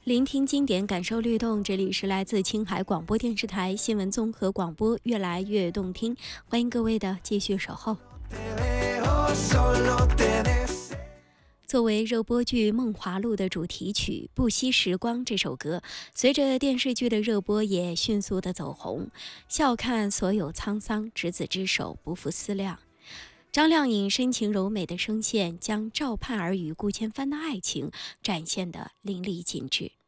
聆听经典，感受律动。这里是来自青海广播电视台新闻综合广播，越来越动听。欢迎各位的继续守候。作为热播剧《梦华录》的主题曲《不惜时光》这首歌，随着电视剧的热播也迅速的走红。笑看所有沧桑，执子之手，不负思量。张靓颖深情柔美的声线，将赵盼儿与顾千帆的爱情展现得淋漓尽致。